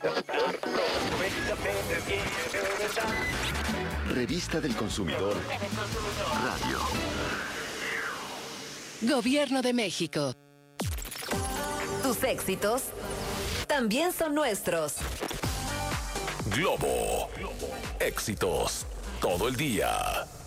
Revista del Consumidor Radio. Gobierno de México. Tus éxitos también son nuestros. Globo. Éxitos todo el día.